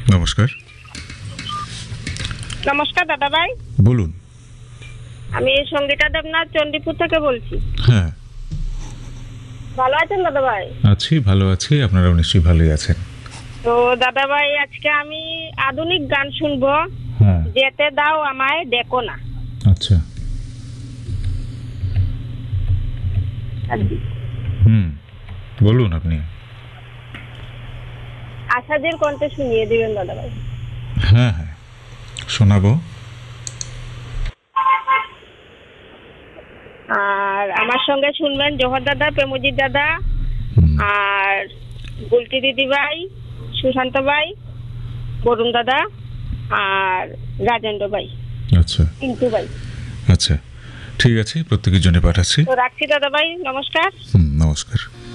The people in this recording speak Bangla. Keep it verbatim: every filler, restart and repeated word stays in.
নমস্কার। নমস্কার দাদা ভাই, বলুন। আমি সঙ্গীতা দেবনাথ চণ্ডীপুর থেকে বলছি। হ্যাঁ, ভালো আছেন দাদা ভাই? আছি, ভালো আছি। আপনারাও নিশ্চয়ই ভালোই আছেন। তো দাদা ভাই, আজকে আমি আধুনিক গান শুনবো। হ্যাঁ, যেতে দাও আমায় ডেকো না। আচ্ছা। হুম, বলুন আপনি। আশাদের কণ্ঠে শুনিয়ে দিবেন দাদা ভাই। হ্যাঁ হ্যাঁ, শোনাবো। আর আমার সঙ্গে শুনবেন জোহর দাদা, প্রেমজিৎ দাদা, হুম, আর বুলটি দিদি ভাই, সুশান্ত ভাই, বরুণ দাদা, আর রাজেন্দ্র ভাই, আচ্ছা পিন্টু ভাই। আচ্ছা, ঠিক আছে, প্রত্যেকের জন্য পাঠাচ্ছি। তো রাখছি দাদা ভাই, নমস্কার। হুম, নমস্কার।